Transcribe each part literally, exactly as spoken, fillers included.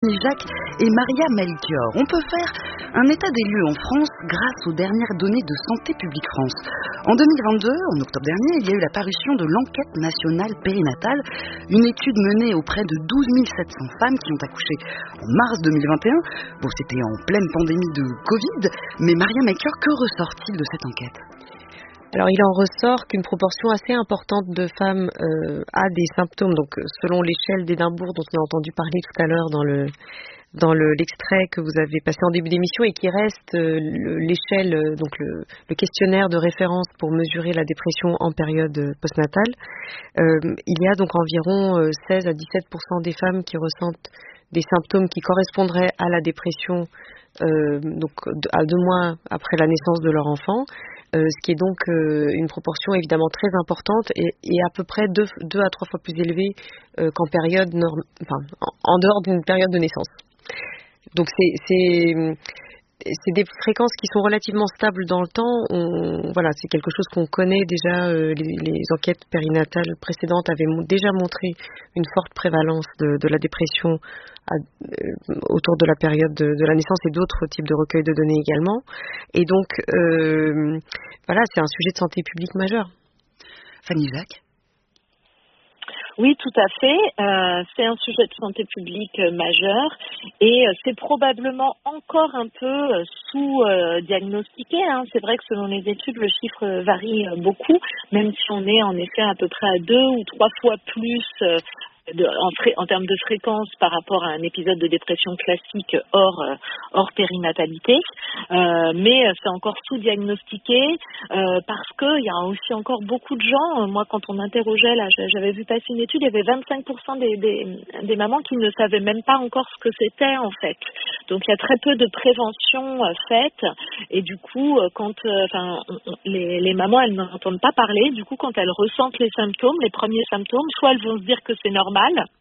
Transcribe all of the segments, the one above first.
Jacques et Maria Melchior. On peut faire un état des lieux en France grâce aux dernières données de Santé publique France. En deux mille vingt-deux, en octobre dernier, il y a eu la parution de l'enquête nationale périnatale, une étude menée auprès de douze mille sept cents femmes qui ont accouché en mars deux mille vingt et un. Bon, c'était en pleine pandémie de Covid, mais Maria Melchior, que ressort-il de cette enquête ? Alors, il en ressort qu'une proportion assez importante de femmes euh, a des symptômes. Donc, selon l'échelle d'Édimbourg dont on a entendu parler tout à l'heure dans le dans le, l'extrait que vous avez passé en début d'émission et qui reste euh, le, l'échelle, euh, donc le, le questionnaire de référence pour mesurer la dépression en période postnatale, euh, il y a donc environ euh, seize à dix-sept pour cent des femmes qui ressentent des symptômes qui correspondraient à la dépression euh, donc à deux mois après la naissance de leur enfant. Euh, ce qui est donc euh, une proportion évidemment très importante et, et à peu près deux, deux à trois fois plus élevée euh, qu'en période norm... enfin, en, en dehors d'une période de naissance. Donc c'est, c'est, c'est des fréquences qui sont relativement stables dans le temps. On, voilà, c'est quelque chose qu'on connaît déjà. Euh, les, les enquêtes périnatales précédentes avaient mo- déjà montré une forte prévalence de, de la dépression à, euh, autour de la période de, de la naissance et d'autres types de recueils de données également. Et donc, euh, voilà, c'est un sujet de santé publique majeur. Fanny Jacques ? Oui, tout à fait. Euh, c'est un sujet de santé publique euh, majeur et euh, c'est probablement encore un peu euh, sous-diagnostiqué. Hein. C'est vrai que selon les études, le chiffre euh, varie euh, beaucoup, même si on est en effet à peu près à deux ou trois fois plus euh, de, en, fré, en termes de fréquence par rapport à un épisode de dépression classique hors, euh, hors périnatalité. Euh, mais euh, c'est encore sous-diagnostiqué euh, parce qu'il y a aussi encore beaucoup de gens. Moi, quand on interrogeait, là, j'avais vu passer une étude, il y avait vingt-cinq pour cent des, des, des mamans qui ne savaient même pas encore ce que c'était en fait. Donc il y a très peu de prévention euh, faite et du coup, euh, quand euh, enfin, on, on, les, les mamans, elles n'entendent pas parler. Du coup, quand elles ressentent les symptômes, les premiers symptômes, soit elles vont se dire que c'est normal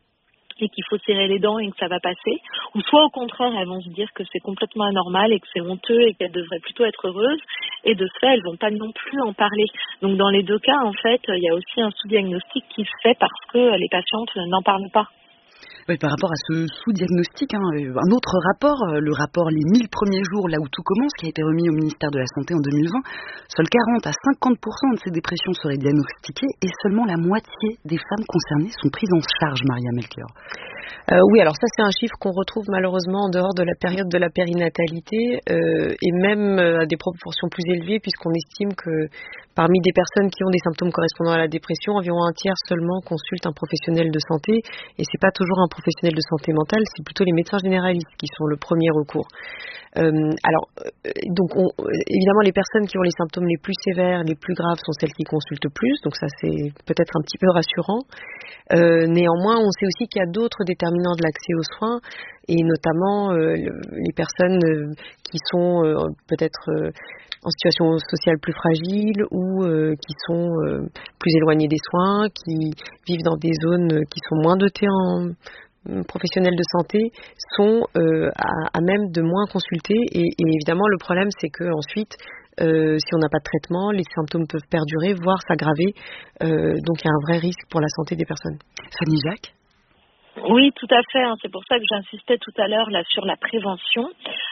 et qu'il faut serrer les dents et que ça va passer, ou soit au contraire, elles vont se dire que c'est complètement anormal et que c'est honteux et qu'elles devraient plutôt être heureuses, et de ce fait, elles vont pas non plus en parler. Donc dans les deux cas, en fait, il y a aussi un sous-diagnostic qui se fait parce que les patientes n'en parlent pas. Oui, par rapport à ce sous-diagnostic, hein, un autre rapport, le rapport Les mille premiers jours, là où tout commence, qui a été remis au ministère de la Santé en deux mille vingt, seuls quarante à cinquante pour cent de ces dépressions seraient diagnostiquées et seulement la moitié des femmes concernées sont prises en charge, Maria Melchior. Euh, oui, alors ça c'est un chiffre qu'on retrouve malheureusement en dehors de la période de la périnatalité euh, et même euh, à des proportions plus élevées puisqu'on estime que parmi des personnes qui ont des symptômes correspondant à la dépression, environ un tiers seulement consulte un professionnel de santé et c'est pas toujours un professionnel de santé mentale, c'est plutôt les médecins généralistes qui sont le premier recours. Euh, alors, euh, donc on, évidemment les personnes qui ont les symptômes les plus sévères, les plus graves sont celles qui consultent le plus, donc ça c'est peut-être un petit peu rassurant. Euh, néanmoins, on sait aussi qu'il y a d'autres déterminants de l'accès aux soins et notamment euh, le, les personnes euh, qui sont euh, peut-être euh, en situation sociale plus fragile ou euh, qui sont euh, plus éloignées des soins, qui vivent dans des zones qui sont moins dotées en professionnels de santé sont euh, à, à même de moins consulter et, et évidemment le problème c'est que ensuite euh, si on n'a pas de traitement les symptômes peuvent perdurer voire s'aggraver euh, donc il y a un vrai risque pour la santé des personnes. Fanny Jacques ? Oui, tout à fait. Hein. C'est pour ça que j'insistais tout à l'heure là sur la prévention.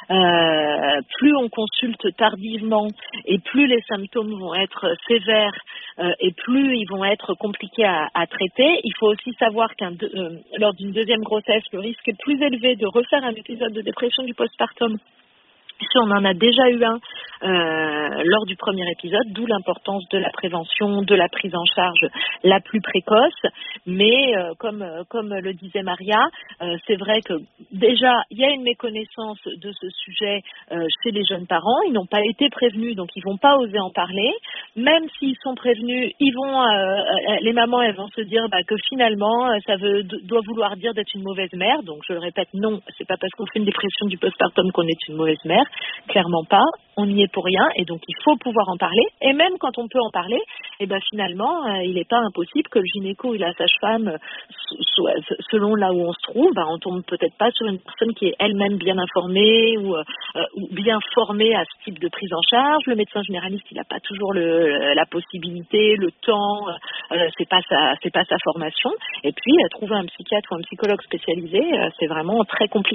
Euh, plus on consulte tardivement et plus les symptômes vont être sévères euh, et plus ils vont être compliqués à, à traiter. Il faut aussi savoir qu'un de, euh, lors d'une deuxième grossesse, le risque est plus élevé de refaire un épisode de dépression du postpartum. Si on en a déjà eu un euh, lors du premier épisode, d'où l'importance de la prévention, de la prise en charge la plus précoce. Mais euh, comme euh, comme le disait Maria, euh, c'est vrai que déjà il y a une méconnaissance de ce sujet euh, chez les jeunes parents. Ils n'ont pas été prévenus, donc ils vont pas oser en parler. Même s'ils sont prévenus, ils vont, euh, les mamans, elles vont se dire bah, que finalement ça veut, doit vouloir dire d'être une mauvaise mère. Donc je le répète, non, c'est pas parce qu'on fait une dépression du postpartum qu'on est une mauvaise mère. Clairement pas, on n'y est pour rien et donc il faut pouvoir en parler et même quand on peut en parler, et ben finalement euh, il n'est pas impossible que le gynéco et la sage-femme, soit, selon là où on se trouve, ben, on tombe peut-être pas sur une personne qui est elle-même bien informée ou, euh, ou bien formée à ce type de prise en charge. Le médecin généraliste il n'a pas toujours le, la possibilité, le temps, euh, c'est pas sa, c'est pas sa formation et puis euh, trouver un psychiatre ou un psychologue spécialisé, euh, c'est vraiment très compliqué.